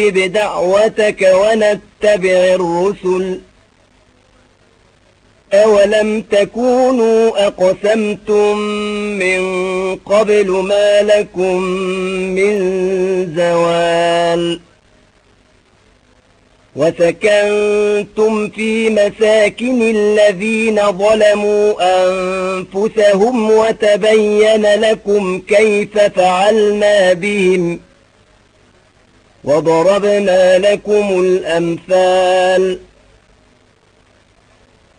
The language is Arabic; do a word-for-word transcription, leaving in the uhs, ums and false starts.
دعوتك ونتبع الرسل أولم تكونوا أقسمتم من قبل ما لكم من زوال وسكنتم في مساكن الذين ظلموا أنفسهم وتبين لكم كيف فعلنا بهم وضربنا لكم الأمثال